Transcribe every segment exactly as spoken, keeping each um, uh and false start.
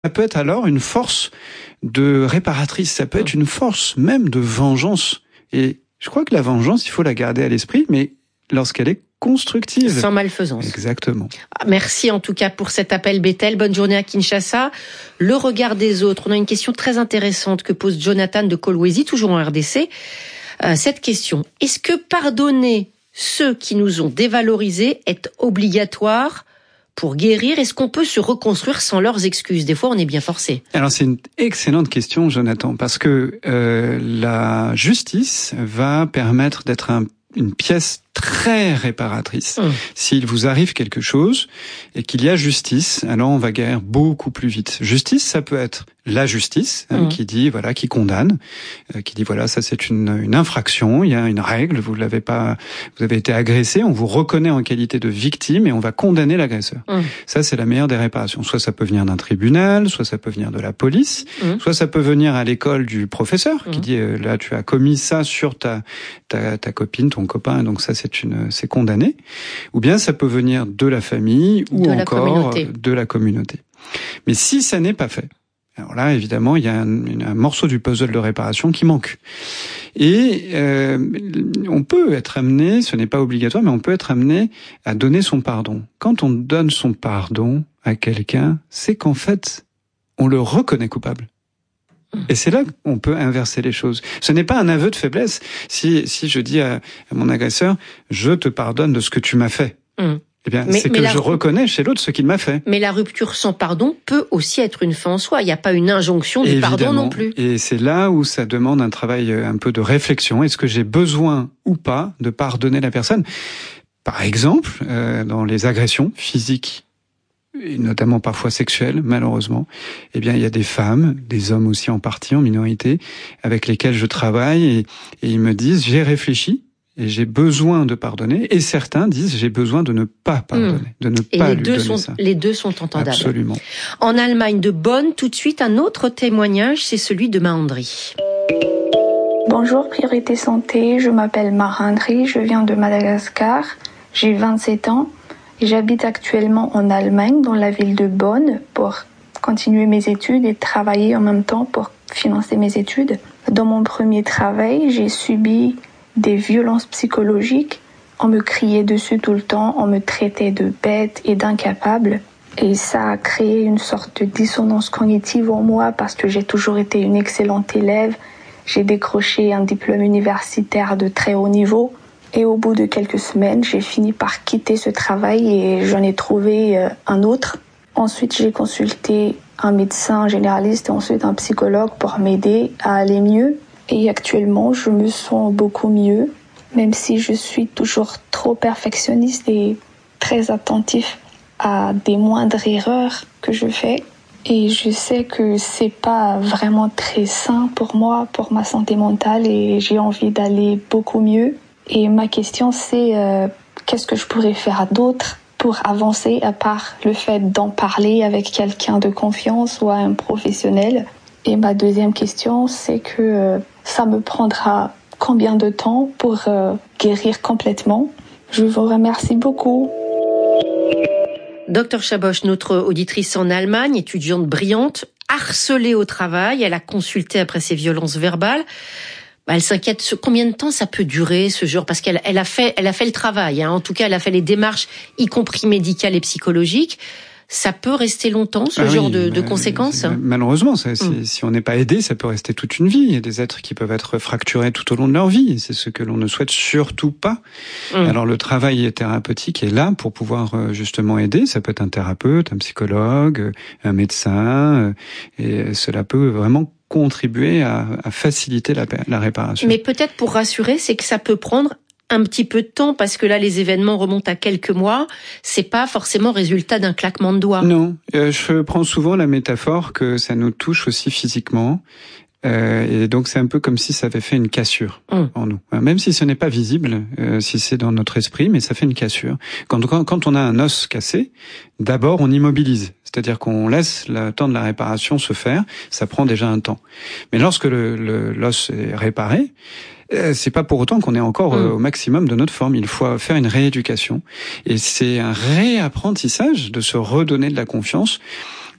Ça peut être alors une force de réparatrice, ça peut être une force même de vengeance. Et je crois que la vengeance, il faut la garder à l'esprit, mais lorsqu'elle est constructive. Sans malfaisance. Exactement. Merci en tout cas pour cet appel, Bethel. Bonne journée à Kinshasa. Le regard des autres. On a une question très intéressante que pose Jonathan de Kolwezi, toujours en R D C. Euh, cette question, est-ce que pardonner ceux qui nous ont dévalorisés est obligatoire pour guérir? Est-ce qu'on peut se reconstruire sans leurs excuses? Des fois, on est bien forcé. Alors, c'est une excellente question, Jonathan, parce que euh, la justice va permettre d'être un, une pièce très réparatrice. Mmh. S'il vous arrive quelque chose et qu'il y a justice, alors on va guérir beaucoup plus vite. Justice, ça peut être la justice mmh. hein, qui dit voilà, qui condamne, euh, qui dit voilà, ça c'est une, une infraction, il y a une règle, vous l'avez pas, vous avez été agressé, on vous reconnaît en qualité de victime et on va condamner l'agresseur. Mmh. Ça c'est la meilleure des réparations. Soit ça peut venir d'un tribunal, soit ça peut venir de la police, mmh. soit ça peut venir à l'école du professeur mmh. qui dit euh, là tu as commis ça sur ta ta, ta copine, ton copain, donc ça c'est une c'est condamné, ou bien ça peut venir de la famille ou de encore la de la communauté. Mais si ça n'est pas fait, alors là évidemment il y a un, un morceau du puzzle de réparation qui manque. Et euh, on peut être amené, ce n'est pas obligatoire, mais on peut être amené à donner son pardon. Quand on donne son pardon à quelqu'un, c'est qu'en fait on le reconnaît coupable. Et c'est là qu'on peut inverser les choses. Ce n'est pas un aveu de faiblesse. Si si je dis à, à mon agresseur, je te pardonne de ce que tu m'as fait. Mmh. Eh bien, mais, c'est mais que je reconnais chez l'autre ce qu'il m'a fait. Mais la rupture sans pardon peut aussi être une fin en soi. Il n'y a pas une injonction du pardon non plus. Et c'est là où ça demande un travail un peu de réflexion. Est-ce que j'ai besoin ou pas de pardonner la personne? Par exemple, euh, dans les agressions physiques, et notamment parfois sexuelles, malheureusement, eh bien, il y a des femmes, des hommes aussi en partie, en minorité, avec lesquels je travaille et, et ils me disent, j'ai réfléchi et j'ai besoin de pardonner. Et certains disent, j'ai besoin de ne pas pardonner, mmh. de ne et pas les lui deux donner sont, ça. Les deux sont entendables. Absolument. En Allemagne de Bonn, tout de suite, un autre témoignage, c'est celui de Mahandri. Bonjour, Priorité Santé, je m'appelle Mahandri, je viens de Madagascar, j'ai vingt-sept ans. J'habite actuellement en Allemagne, dans la ville de Bonn, pour continuer mes études et travailler en même temps pour financer mes études. Dans mon premier travail, j'ai subi des violences psychologiques. On me criait dessus tout le temps, on me traitait de bête et d'incapable. Et ça a créé une sorte de dissonance cognitive en moi parce que j'ai toujours été une excellente élève. J'ai décroché un diplôme universitaire de très haut niveau. Et au bout de quelques semaines, j'ai fini par quitter ce travail et j'en ai trouvé un autre. Ensuite, j'ai consulté un médecin généraliste et ensuite un psychologue pour m'aider à aller mieux. Et actuellement, je me sens beaucoup mieux, même si je suis toujours trop perfectionniste et très attentif à des moindres erreurs que je fais. Et je sais que c'est pas vraiment très sain pour moi, pour ma santé mentale, et j'ai envie d'aller beaucoup mieux. Et ma question, c'est euh, qu'est-ce que je pourrais faire d'autre pour avancer, à part le fait d'en parler avec quelqu'un de confiance ou à un professionnel. Et ma deuxième question, c'est que euh, ça me prendra combien de temps pour euh, guérir complètement? Je vous remercie beaucoup. Docteur Chaboch, notre auditrice en Allemagne, étudiante brillante, harcelée au travail, elle a consulté après ces violences verbales. Elle s'inquiète sur combien de temps ça peut durer, ce genre, parce qu'elle elle a fait elle a fait le travail, hein. En tout cas elle a fait les démarches, y compris médicales et psychologiques. Ça peut rester longtemps, ce ah genre oui, de, de conséquences? Malheureusement, ça, mm. si on n'est pas aidé, ça peut rester toute une vie. Il y a des êtres qui peuvent être fracturés tout au long de leur vie. Et c'est ce que l'on ne souhaite surtout pas. Mm. Alors le travail thérapeutique est là pour pouvoir justement aider. Ça peut être un thérapeute, un psychologue, un médecin. Et cela peut vraiment contribuer à, à faciliter la, la réparation. Mais peut-être pour rassurer, c'est que ça peut prendre un petit peu de temps, parce que là, les événements remontent à quelques mois. C'est pas forcément résultat d'un claquement de doigts. Non, euh, je prends souvent la métaphore que ça nous touche aussi physiquement. Euh, et donc c'est un peu comme si ça avait fait une cassure mmh. en nous. Même si ce n'est pas visible, euh, si c'est dans notre esprit, mais ça fait une cassure. Quand, quand, quand on a un os cassé, d'abord on immobilise. C'est-à-dire qu'on laisse le temps de la réparation se faire. Ça prend déjà un temps. Mais lorsque le, le, l'os est réparé, c'est pas pour autant qu'on est encore mmh. au maximum de notre forme. Il faut faire une rééducation. Et c'est un réapprentissage de se redonner de la confiance.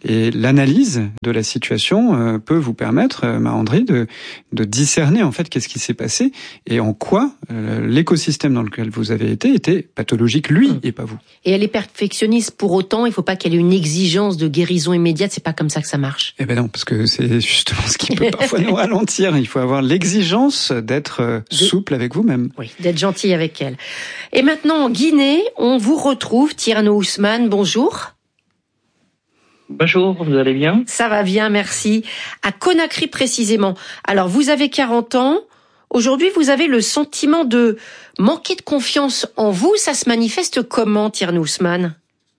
Et l'analyse de la situation euh, peut vous permettre, euh, Marc-André, de, de discerner en fait qu'est-ce qui s'est passé et en quoi euh, l'écosystème dans lequel vous avez été était pathologique, lui, mmh. et pas vous. Et elle est perfectionniste pour autant, il faut pas qu'elle ait une exigence de guérison immédiate, c'est pas comme ça que ça marche. Eh ben non, parce que c'est justement ce qui peut parfois nous ralentir. Il faut avoir l'exigence d'être euh, de... souple avec vous-même. Oui, d'être gentil avec elle. Et maintenant, en Guinée, on vous retrouve, Tierno Ousmane, bonjour. Bonjour, vous allez bien? Ça va bien, merci. À Conakry précisément. Alors, vous avez quarante ans. Aujourd'hui, vous avez le sentiment de manquer de confiance en vous. Ça se manifeste comment, Tierno Ousmane?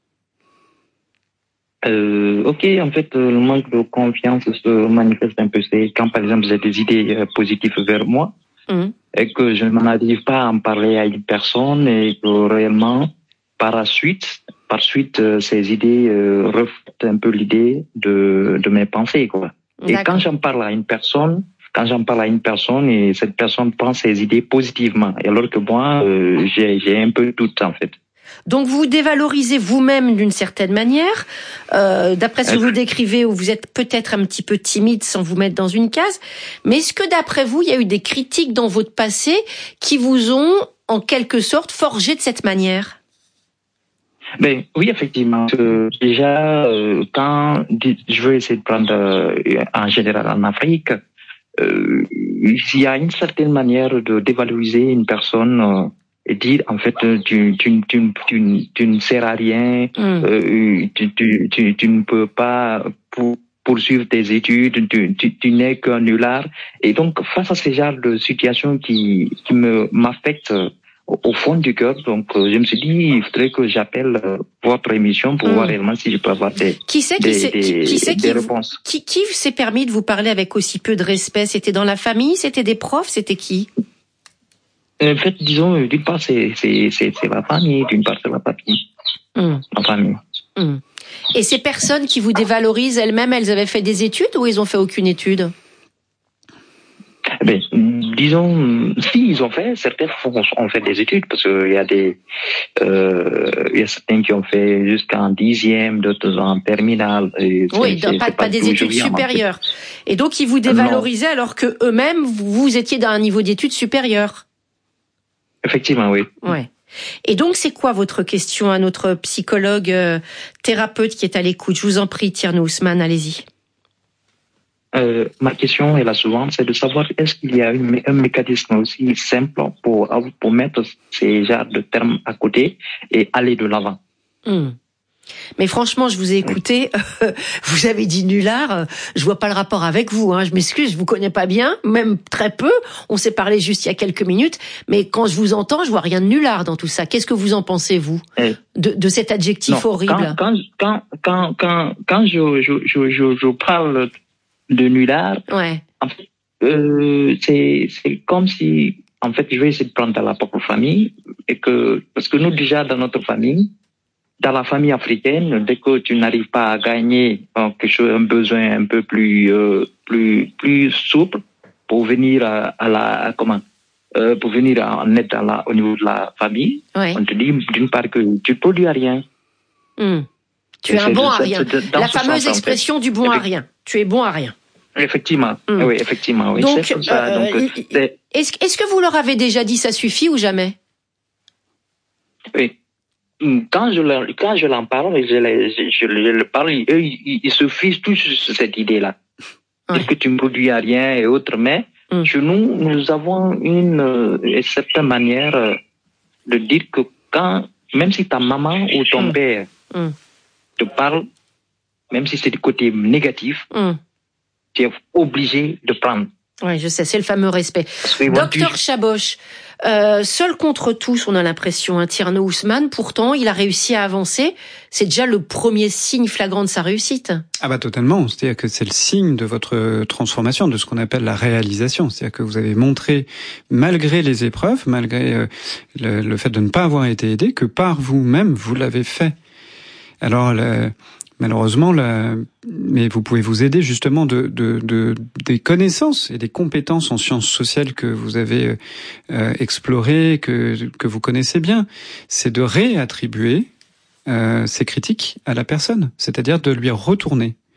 Euh, ok, en fait, le manque de confiance se manifeste un peu. C'est quand, par exemple, j'ai des idées positives vers moi mmh. et que je n'arrive pas à en parler à une personne et que réellement, par la suite, par suite, ces idées euh, reflètent un peu l'idée de, de mes pensées, quoi. Et quand j'en parle à une personne, quand j'en parle à une personne et cette personne prend ses idées positivement, alors que moi, euh, j'ai, j'ai un peu tout, en fait. Donc vous dévalorisez vous-même d'une certaine manière, euh, d'après ce que vous décrivez, où vous êtes peut-être un petit peu timide sans vous mettre dans une case, mais est-ce que d'après vous, il y a eu des critiques dans votre passé qui vous ont, en quelque sorte, forgé de cette manière ? Ben oui, effectivement. Euh, déjà, euh, quand je veux essayer de prendre euh, en général en Afrique, euh, il y a une certaine manière de dévaloriser une personne euh, et dire en fait tu tu tu tu, tu ne sers à rien, mm. euh, tu, tu tu tu ne peux pas pour, poursuivre tes études, tu tu, tu n'es qu'un nulard. Et donc face à ce genre de situation qui qui me m'affecte au fond du cœur, donc euh, je me suis dit il faudrait que j'appelle euh, votre émission pour mmh. voir réellement si je peux avoir des qui c'est qui des, c'est, des, qui, qui c'est des qui, réponses. Qui qui s'est permis de vous parler avec aussi peu de respect? C'était dans la famille, c'était des profs, c'était qui? En fait, disons d'une part c'est c'est c'est, c'est la famille, d'une part c'est la famille, mmh. la famille. Mmh. Et ces personnes qui vous dévalorisent elles-mêmes, elles avaient fait des études ou ils ont fait aucune étude? Ben, disons, si ils ont fait, certains ont fait des études parce qu'il y a des, euh, il y a certains qui ont fait jusqu'en dixième, d'autres en terminale. Et oui, c'est, pas, c'est pas, pas des études supérieures. En fait. Et donc ils vous dévalorisaient euh, alors que eux-mêmes vous, vous étiez dans un niveau d'études supérieur. Effectivement, oui. Ouais. Et donc c'est quoi votre question à notre psychologue euh, thérapeute qui est à l'écoute? Je vous en prie, Tierno Ousmane, allez-y. Euh, ma question est la suivante, c'est de savoir est-ce qu'il y a une, un mécanisme aussi simple pour, pour mettre ces genres de termes à côté et aller de l'avant. Mmh. Mais franchement, je vous ai écouté, euh, vous avez dit nulard, euh, je vois pas le rapport avec vous, hein, je m'excuse, je vous connais pas bien, même très peu, on s'est parlé juste il y a quelques minutes, mais quand je vous entends, je vois rien de nulard dans tout ça. Qu'est-ce que vous en pensez, vous, eh. de, de cet adjectif non, horrible? Quand, quand, quand, quand, quand je, je, je, je, je parle de nulard, ouais. en fait, euh, c'est, c'est comme si, en fait, je vais essayer de prendre dans la propre famille, et que, parce que nous, déjà, dans notre famille, dans la famille africaine, dès que tu n'arrives pas à gagner quelque chose, un besoin un peu plus, euh, plus, plus souple pour venir à, à la, à, comment, euh, pour venir en aide à la, au niveau de la famille, ouais. on te dit d'une part que tu produis à rien. Mmh. Tu es un bon à rien. La fameuse expression du bon à rien. Tu es bon à rien. Effectivement. Mmh. Oui, effectivement. Oui. Donc, c'est ça. Euh, Donc, c'est... Est-ce, est-ce que vous leur avez déjà dit ça suffit ou jamais? Oui. Quand je leur, quand je l'en parle, je, je, je, je le parle, eux, ils, ils se fixent tous sur cette idée-là. Ouais. Est-ce que tu ne produis à rien et autres, mais mmh. chez nous, nous avons une, une certaine manière de dire que quand, même si ta maman ou ton mmh. père mmh. te parle, même si c'est du côté négatif, mmh. tu es obligé de prendre. Oui, je sais, c'est le fameux respect. Docteur Chaboch, euh, seul contre tous, on a l'impression, hein, Tierno Ousmane, pourtant, il a réussi à avancer. C'est déjà le premier signe flagrant de sa réussite. Ah bah totalement, c'est-à-dire que c'est le signe de votre transformation, de ce qu'on appelle la réalisation. C'est-à-dire que vous avez montré, malgré les épreuves, malgré euh, le, le fait de ne pas avoir été aidé, que par vous-même, vous l'avez fait. Alors, le, malheureusement, la, mais vous pouvez vous aider justement de, de, de des connaissances et des compétences en sciences sociales que vous avez euh, explorées, que que vous connaissez bien. C'est de réattribuer euh, ces critiques à la personne, c'est-à-dire de lui retourner.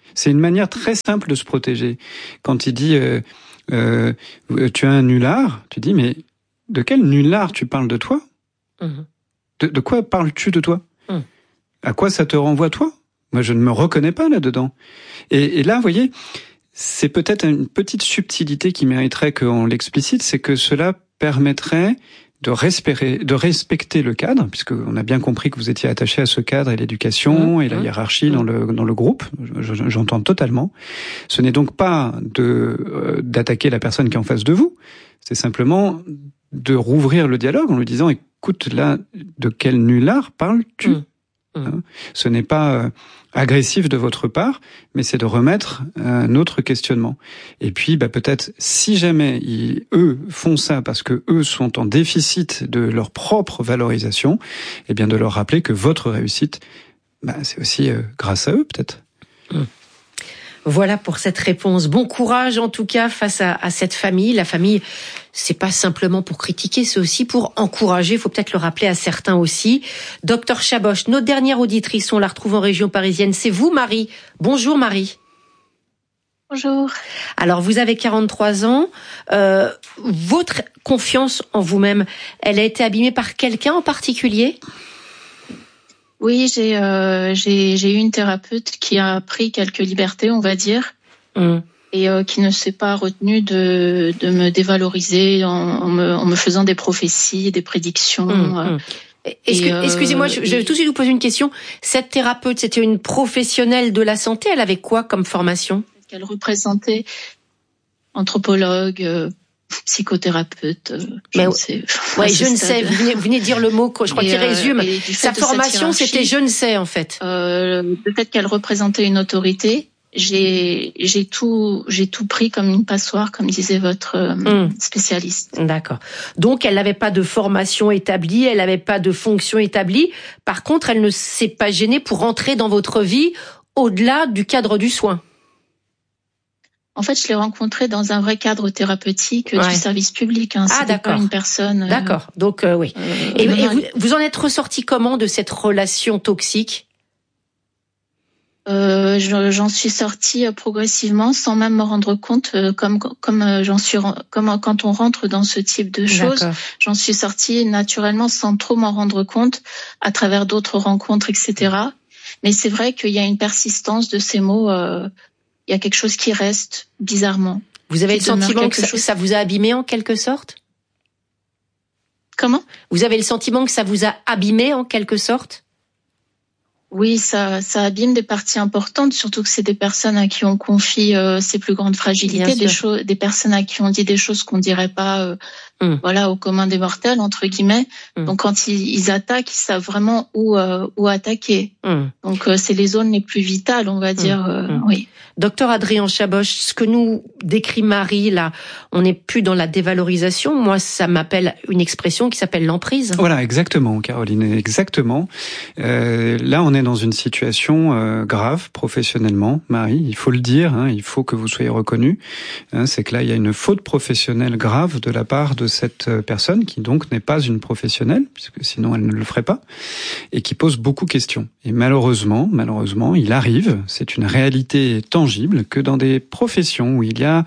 C'est une manière très simple de se protéger. Quand il dit euh, euh, tu as un nulard, tu dis mais de quel nulard tu parles de toi? Mmh. de, de quoi parles-tu de toi? Mmh. À quoi ça te renvoie toi? Moi je ne me reconnais pas là-dedans. Et, et là, vous voyez, c'est peut-être une petite subtilité qui mériterait qu'on l'explicite, c'est que cela permettrait de respecter, de respecter le cadre, puisqu'on a bien compris que vous étiez attaché à ce cadre et l'éducation mmh, et la hiérarchie mmh. dans le dans le groupe. J'entends totalement. Ce n'est donc pas de euh, d'attaquer la personne qui est en face de vous. C'est simplement de rouvrir le dialogue en lui disant écoute là, de quel nulard parles-tu? mmh. Hein, ce n'est pas euh, agressif de votre part, mais c'est de remettre un autre questionnement. Et puis, bah, peut-être, si jamais ils, eux font ça parce que eux sont en déficit de leur propre valorisation, eh bien, de leur rappeler que votre réussite, bah, c'est aussi euh, grâce à eux, peut-être. Mmh. Voilà pour cette réponse. Bon courage en tout cas face à, à cette famille. La famille, c'est pas simplement pour critiquer, c'est aussi pour encourager. Il faut peut-être le rappeler à certains aussi. Docteur Chaboch, notre dernière auditrice, on la retrouve en région parisienne. C'est vous, Marie. Bonjour, Marie. Bonjour. Alors, vous avez quarante-trois ans. Euh, votre confiance en vous-même, elle a été abîmée par quelqu'un en particulier ? Oui, j'ai, euh, j'ai, j'ai eu une thérapeute qui a pris quelques libertés, on va dire, mmh. et euh, qui ne s'est pas retenue de, de me dévaloriser en, en, me, en me faisant des prophéties, des prédictions. Mmh. Euh, Est-ce que, euh, excusez-moi, je, je vais tout de suite vous poser une question. Cette thérapeute, c'était une professionnelle de la santé. Elle avait quoi comme formation ? Qu'elle représentait anthropologue, euh, psychothérapeute, euh, je mais ne sais. Ouais, je ne sais. Vous venez, vous venez de dire le mot, je crois qu'il résume. Euh, Sa formation, c'était je ne sais, en fait. Euh, le fait qu'elle représentait une autorité, j'ai, j'ai tout, j'ai tout pris comme une passoire, comme disait votre euh, mmh. spécialiste. D'accord. Donc, elle n'avait pas de formation établie, elle n'avait pas de fonction établie. Par contre, elle ne s'est pas gênée pour entrer dans votre vie au-delà du cadre du soin. En fait, je l'ai rencontré dans un vrai cadre thérapeutique ouais. du service public. Hein. Ah, C'était d'accord. Pas une personne. Euh, d'accord. Donc, euh, oui. Euh, et, et vous, vous en êtes ressorti comment de cette relation toxique ? euh, J'en suis sortie progressivement, sans même me rendre compte, euh, comme comme j'en suis, comme quand on rentre dans ce type de choses, d'accord. J'en suis sortie naturellement, sans trop m'en rendre compte, à travers d'autres rencontres, et cetera. Mais c'est vrai qu'il y a une persistance de ces mots. Euh, Il y a quelque chose qui reste bizarrement. Vous avez le sentiment que ça, chose... ça vous a abîmé en quelque sorte ? Comment ? Vous avez le sentiment que ça vous a abîmé en quelque sorte ? Oui, ça, ça abîme des parties importantes, surtout que c'est des personnes à qui on confie euh, ses plus grandes fragilités, des choses, des personnes à qui on dit des choses qu'on dirait pas, euh, mm. voilà, au commun des mortels entre guillemets. Mm. Donc quand ils, ils attaquent, ils savent vraiment où euh, où attaquer. Mm. Donc euh, c'est les zones les plus vitales, on va dire. Mm. Euh, mm. Oui. Docteur Adrien Chaboch, ce que nous décrit Marie là, on n'est plus dans la dévalorisation. Moi, ça m'appelle une expression qui s'appelle l'emprise. Voilà, exactement, Caroline, exactement. Euh, là, on est dans une situation euh, grave professionnellement, Marie. Il faut le dire, hein, il faut que vous soyez reconnue. Hein, c'est que là, il y a une faute professionnelle grave de la part de cette personne qui donc n'est pas une professionnelle, puisque sinon elle ne le ferait pas, et qui pose beaucoup de questions. Et malheureusement, malheureusement, il arrive, c'est une réalité tangible, que dans des professions où il y a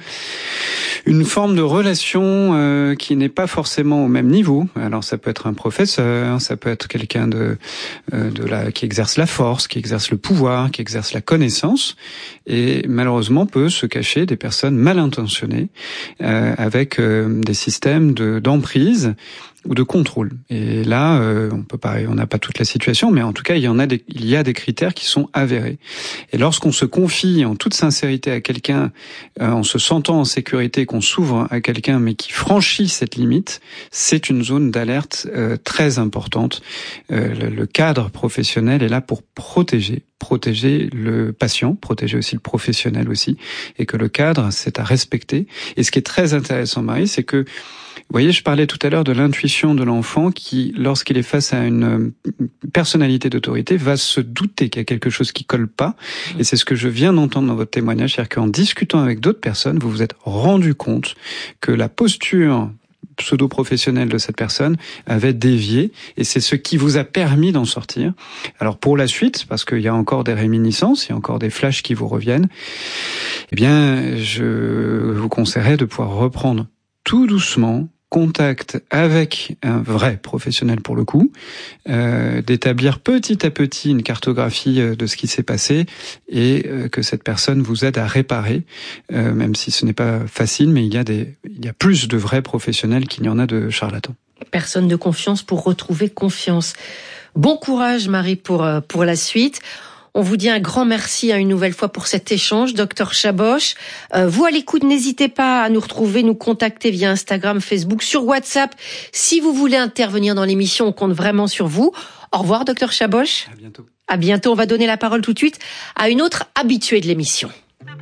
une forme de relation euh, qui n'est pas forcément au même niveau. Alors ça peut être un professeur, ça peut être quelqu'un de euh, de la qui exerce la force, qui exerce le pouvoir, qui exerce la connaissance, et malheureusement peut se cacher des personnes mal intentionnées euh, avec euh, des systèmes de d'emprise ou de contrôle. Et là, euh, on peut pas, on n'a pas toute la situation, mais en tout cas, il y en a des, il y a des critères qui sont avérés. Et lorsqu'on se confie en toute sincérité à quelqu'un, euh, en se sentant en sécurité, qu'on s'ouvre à quelqu'un, mais qui franchit cette limite, c'est une zone d'alerte euh, très importante. Euh, le, le cadre professionnel est là pour protéger, protéger le patient, protéger aussi le professionnel aussi, et que le cadre, c'est à respecter. Et ce qui est très intéressant, Marie, c'est que vous voyez, je parlais tout à l'heure de l'intuition de l'enfant qui, lorsqu'il est face à une personnalité d'autorité, va se douter qu'il y a quelque chose qui colle pas. Et c'est ce que je viens d'entendre dans votre témoignage, c'est-à-dire qu'en discutant avec d'autres personnes, vous vous êtes rendu compte que la posture pseudo-professionnel de cette personne avait dévié, et c'est ce qui vous a permis d'en sortir. Alors pour la suite, parce qu'il y a encore des réminiscences, il y a encore des flashs qui vous reviennent, eh bien, je vous conseillerais de pouvoir reprendre tout doucement contact avec un vrai professionnel pour le coup, euh, d'établir petit à petit une cartographie de ce qui s'est passé et euh, que cette personne vous aide à réparer, euh, même si ce n'est pas facile, mais il y a des, il y a plus de vrais professionnels qu'il n'y en a de charlatans. Personne de confiance pour retrouver confiance. Bon courage, Marie, pour pour la suite. On vous dit un grand merci à une nouvelle fois pour cet échange, docteur Chaboch. Euh, vous à l'écoute, n'hésitez pas à nous retrouver, nous contacter via Instagram, Facebook, sur WhatsApp. Si vous voulez intervenir dans l'émission, on compte vraiment sur vous. Au revoir, docteur Chaboch. À bientôt. À bientôt. On va donner la parole tout de suite à une autre habituée de l'émission.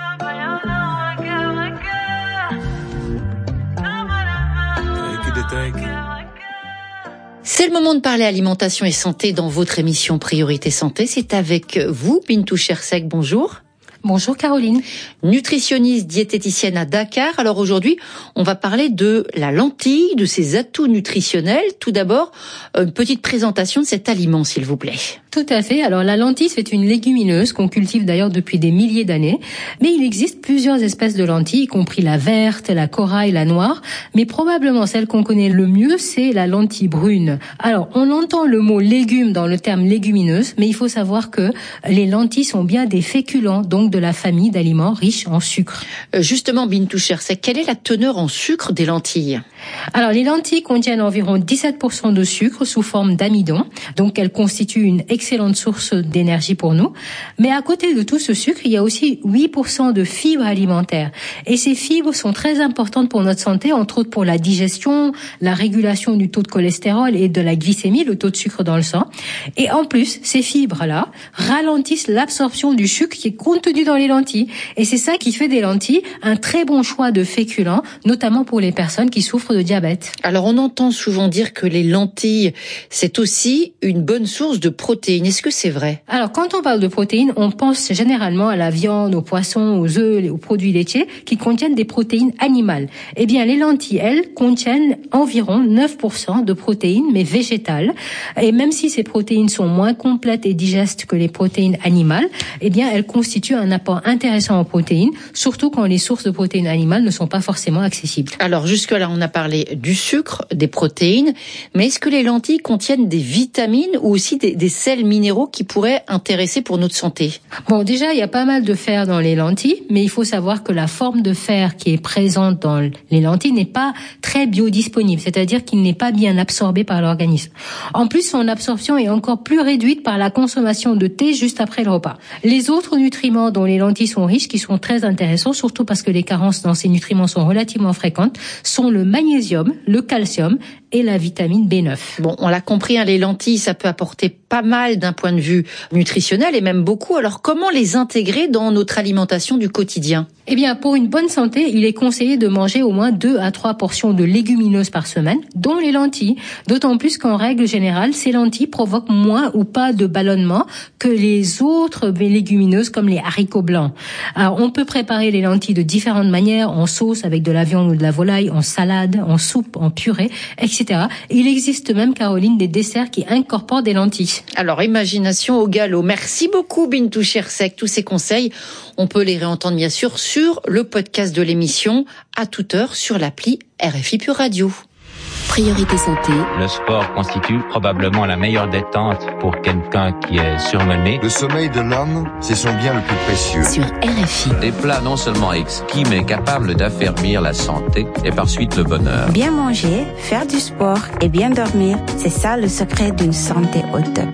C'est le moment de parler alimentation et santé dans votre émission Priorité Santé. C'est avec vous, Bintou Chersek. Bonjour. Bonjour Caroline. Nutritionniste diététicienne à Dakar. Alors aujourd'hui, on va parler de la lentille, de ses atouts nutritionnels. Tout d'abord, une petite présentation de cet aliment, s'il vous plaît. Tout à fait. Alors la lentille, c'est une légumineuse qu'on cultive d'ailleurs depuis des milliers d'années. Mais il existe plusieurs espèces de lentilles, y compris la verte, la corail, la noire. Mais probablement celle qu'on connaît le mieux, c'est la lentille brune. Alors on entend le mot légume dans le terme légumineuse, mais il faut savoir que les lentilles sont bien des féculents, donc de la famille d'aliments riches en sucre. Euh, justement, Bintou Chersek, quelle est la teneur en sucre des lentilles ? Alors les lentilles contiennent environ dix-sept pour cent de sucre sous forme d'amidon, donc elles constituent une excellente source d'énergie pour nous. Mais à côté de tout ce sucre, il y a aussi huit pour cent de fibres alimentaires. Et ces fibres sont très importantes pour notre santé, entre autres pour la digestion, la régulation du taux de cholestérol et de la glycémie, le taux de sucre dans le sang. Et en plus, ces fibres-là ralentissent l'absorption du sucre qui est contenu dans les lentilles. Et c'est ça qui fait des lentilles un très bon choix de féculents, notamment pour les personnes qui souffrent de diabète. Alors on entend souvent dire que les lentilles, c'est aussi une bonne source de protéines. Est-ce que c'est vrai ? Alors quand on parle de protéines, on pense généralement à la viande, aux poissons, aux œufs, aux produits laitiers qui contiennent des protéines animales. Eh bien les lentilles, elles, contiennent environ neuf pour cent de protéines, mais végétales. Et même si ces protéines sont moins complètes et digestes que les protéines animales, eh bien elles constituent un apport intéressant en protéines, surtout quand les sources de protéines animales ne sont pas forcément accessibles. Alors jusque-là, on a parlé du sucre, des protéines, mais est-ce que les lentilles contiennent des vitamines ou aussi des, des sels minéraux qui pourraient intéresser pour notre santé ? Bon, déjà, il y a pas mal de fer dans les lentilles, mais il faut savoir que la forme de fer qui est présente dans les lentilles n'est pas très biodisponible, c'est-à-dire qu'il n'est pas bien absorbé par l'organisme. En plus, son absorption est encore plus réduite par la consommation de thé juste après le repas. Les autres nutriments dont les lentilles sont riches, qui sont très intéressants, surtout parce que les carences dans ces nutriments sont relativement fréquentes, sont le magnésium, le calcium et la vitamine B neuf. Bon, on l'a compris, hein, les lentilles, ça peut apporter pas mal d'un point de vue nutritionnel et même beaucoup. Alors, comment les intégrer dans notre alimentation du quotidien ? Eh bien, pour une bonne santé, il est conseillé de manger au moins deux à trois portions de légumineuses par semaine, dont les lentilles. D'autant plus qu'en règle générale, ces lentilles provoquent moins ou pas de ballonnement que les autres légumineuses comme les haricots blancs. Alors, on peut préparer les lentilles de différentes manières, en sauce avec de la viande ou de la volaille, en salade, en soupe, en purée, et cetera. Il existe même, Caroline, des desserts qui incorporent des lentilles. Alors, imagination au galop. Merci beaucoup, Bintou Chersek. Tous ces conseils, on peut les réentendre bien sûr sur le podcast de l'émission à toute heure sur l'appli R F I Pure Radio. Priorité Santé. Le sport constitue probablement la meilleure détente pour quelqu'un qui est surmené. Le sommeil de l'homme, c'est son bien le plus précieux. Sur R F I. Des plats non seulement exquis, mais capables d'affermir la santé et par suite le bonheur. Bien manger, faire du sport et bien dormir, c'est ça le secret d'une santé au top.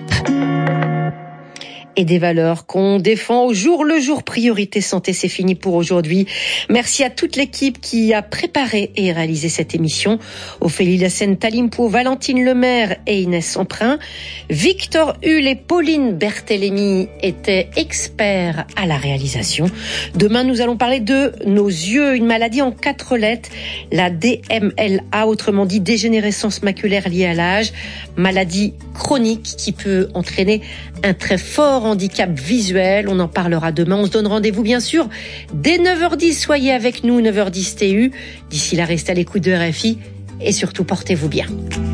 Et des valeurs qu'on défend au jour le jour. Priorité Santé, c'est fini pour aujourd'hui. Merci à toute l'équipe qui a préparé et réalisé cette émission. Ophélie Lassène Talimpo, Valentine Lemaire et Inès Emprunt. Victor Hull et Pauline Berthélémy étaient experts à la réalisation. Demain, nous allons parler de nos yeux, une maladie en quatre lettres, la D M L A, autrement dit dégénérescence maculaire liée à l'âge, maladie chronique qui peut entraîner un très fort handicap visuel. On en parlera demain. On se donne rendez-vous bien sûr dès neuf heures dix. Soyez avec nous, neuf heures dix T U. D'ici là, restez à l'écoute de R F I et surtout portez-vous bien.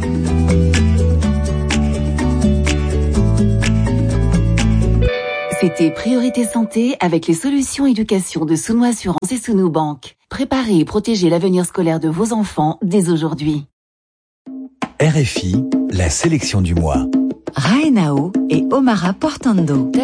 C'était Priorité Santé avec les solutions éducation de Sounou Assurance et Sounou Banque. Préparez et protégez l'avenir scolaire de vos enfants dès aujourd'hui. R F I, la sélection du mois. Raenao et Omara Portando.